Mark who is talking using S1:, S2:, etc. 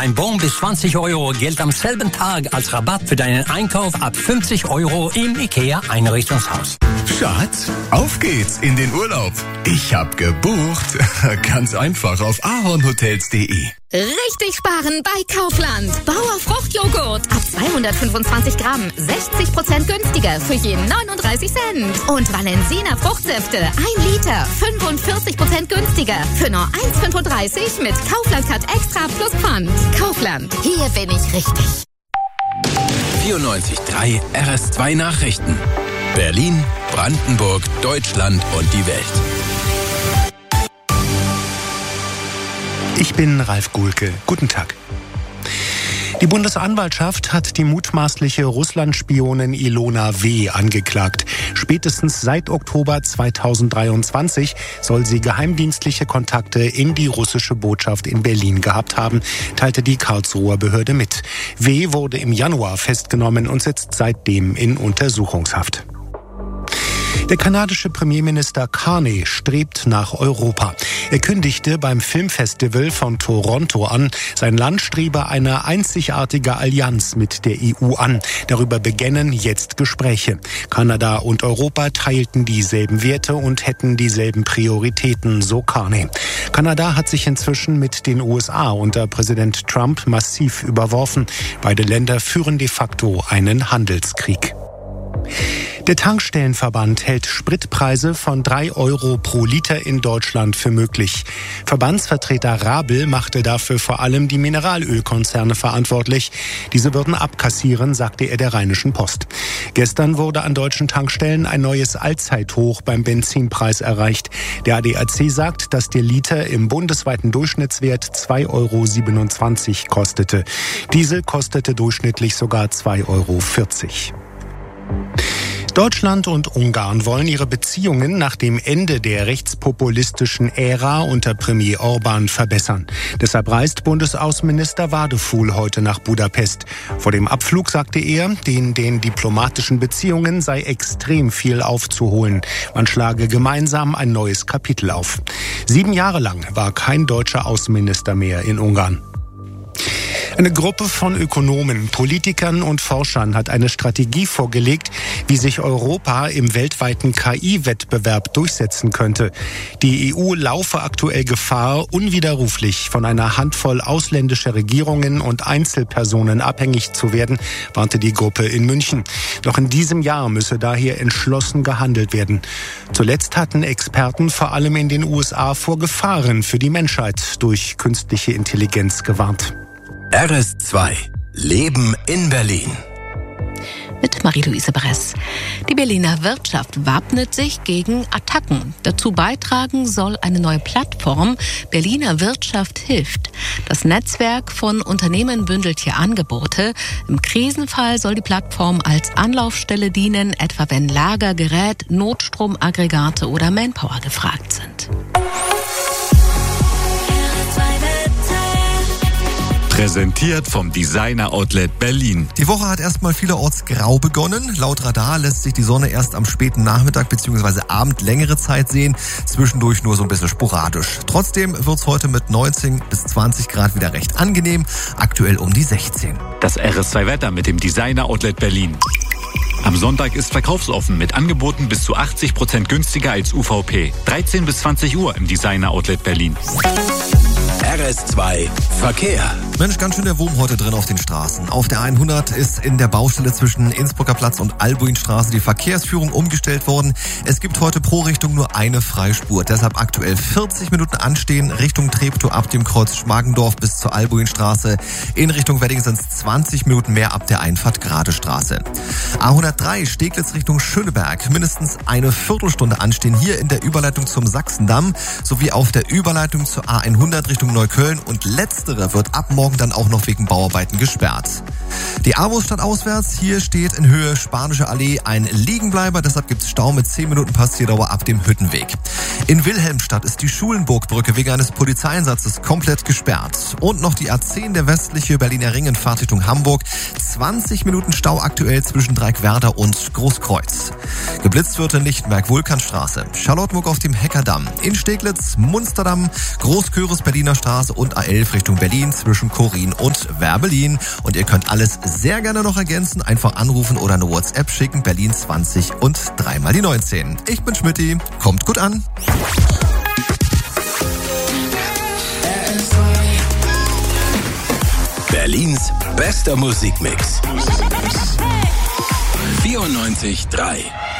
S1: Dein Bon bis 20 € gilt am selben Tag als Rabatt für deinen Einkauf ab 50 € im IKEA-Einrichtungshaus.
S2: Schatz, auf geht's in den Urlaub. Ich hab gebucht. Ganz einfach auf ahornhotels.de.
S3: Richtig sparen bei Kaufland. Bauer Fruchtjoghurt ab 225 Gramm, 60% günstiger für je 39 Cent. Und Valensina Fruchtsäfte, 1 Liter, 45% günstiger für nur 1,35 mit Kaufland Cut Extra plus Pfand. Kaufland, hier bin ich richtig.
S4: 94.3 RS2 Nachrichten. Berlin, Brandenburg, Deutschland und die Welt.
S5: Ich bin Ralf Gulke. Guten Tag. Die Bundesanwaltschaft hat die mutmaßliche Russland-Spionin Ilona W. angeklagt. Spätestens seit Oktober 2023 soll sie geheimdienstliche Kontakte in die russische Botschaft in Berlin gehabt haben, teilte die Karlsruher Behörde mit. W. wurde im Januar festgenommen und sitzt seitdem in Untersuchungshaft. Der kanadische Premierminister Carney strebt nach Europa. Er kündigte beim Filmfestival von Toronto an, sein Land strebe eine einzigartige Allianz mit der EU an. Darüber beginnen jetzt Gespräche. Kanada und Europa teilten dieselben Werte und hätten dieselben Prioritäten, so Carney. Kanada hat sich inzwischen mit den USA unter Präsident Trump massiv überworfen. Beide Länder führen de facto einen Handelskrieg. Der Tankstellenverband hält Spritpreise von 3 € pro Liter in Deutschland für möglich. Verbandsvertreter Rabel machte dafür vor allem die Mineralölkonzerne verantwortlich. Diese würden abkassieren, sagte er der Rheinischen Post. Gestern wurde an deutschen Tankstellen ein neues Allzeithoch beim Benzinpreis erreicht. Der ADAC sagt, dass der Liter im bundesweiten Durchschnittswert 2,27 € kostete. Diesel kostete durchschnittlich sogar 2,40 €. Deutschland und Ungarn wollen ihre Beziehungen nach dem Ende der rechtspopulistischen Ära unter Premier Orban verbessern. Deshalb reist Bundesaußenminister Wadefuhl heute nach Budapest. Vor dem Abflug sagte er, in den diplomatischen Beziehungen sei extrem viel aufzuholen. Man schlage gemeinsam ein neues Kapitel auf. 7 Jahre lang war kein deutscher Außenminister mehr in Ungarn. Eine Gruppe von Ökonomen, Politikern und Forschern hat eine Strategie vorgelegt, wie sich Europa im weltweiten KI-Wettbewerb durchsetzen könnte. Die EU laufe aktuell Gefahr, unwiderruflich von einer Handvoll ausländischer Regierungen und Einzelpersonen abhängig zu werden, warnte die Gruppe in München. Noch in diesem Jahr müsse daher entschlossen gehandelt werden. Zuletzt hatten Experten vor allem in den USA vor Gefahren für die Menschheit durch künstliche Intelligenz gewarnt.
S4: RS2 Leben in Berlin.
S6: Mit Marie-Louise Bress. Die Berliner Wirtschaft wappnet sich gegen Attacken. Dazu beitragen soll eine neue Plattform Berliner Wirtschaft hilft. Das Netzwerk von Unternehmen bündelt hier Angebote. Im Krisenfall soll die Plattform als Anlaufstelle dienen, etwa wenn Lager, Gerät, Notstromaggregate oder Manpower gefragt sind.
S7: Präsentiert vom Designer Outlet Berlin.
S8: Die Woche hat erstmal vielerorts grau begonnen. Laut Radar lässt sich die Sonne erst am späten Nachmittag bzw. Abend längere Zeit sehen. Zwischendurch nur so ein bisschen sporadisch. Trotzdem wird's heute mit 19 bis 20 Grad wieder recht angenehm. Aktuell um die 16.
S7: Das RS2-Wetter mit dem Designer Outlet Berlin. Am Sonntag ist verkaufsoffen mit Angeboten bis zu 80% günstiger als UVP. 13 bis 20 Uhr im Designer Outlet Berlin.
S4: RS2 Verkehr.
S8: Mensch, ganz schön der Wurm heute drin auf den Straßen. Auf der 100 ist in der Baustelle zwischen Innsbrucker Platz und Albuinstraße die Verkehrsführung umgestellt worden. Es gibt heute pro Richtung nur eine Freispur. Deshalb aktuell 40 Minuten anstehen Richtung Treptow ab dem Kreuz Schmargendorf bis zur Albuinstraße. In Richtung Wedding sind es 20 Minuten mehr ab der Einfahrt Gradestraße. A103 Steglitz Richtung Schöneberg. Mindestens eine Viertelstunde anstehen hier in der Überleitung zum Sachsendamm sowie auf der Überleitung zur A100 Richtung Neukölln und letztere wird ab morgen dann auch noch wegen Bauarbeiten gesperrt. Die A-Bus statt auswärts, hier steht in Höhe Spanische Allee ein Liegenbleiber, deshalb gibt es Stau mit 10 Minuten Passierdauer ab dem Hüttenweg. In Wilhelmstadt ist die Schulenburgbrücke wegen eines Polizeieinsatzes komplett gesperrt. Und noch die A10, der westliche Berliner Ring in Fahrtrichtung Hamburg. 20 Minuten Stau aktuell zwischen Dreieckwerder und Großkreuz. Geblitzt wird in Lichtenberg Vulkanstraße, Charlottenburg auf dem Heckerdamm, in Steglitz, Munsterdamm, Großköris Berliner Straße und A11 Richtung Berlin zwischen Corinne und Werbelin. Und ihr könnt alles sehr gerne noch ergänzen. Einfach anrufen oder eine WhatsApp schicken. Berlin 20 und 3 mal die 19. Ich bin Schmitty. Kommt gut an.
S4: Berlins bester Musikmix. 94.3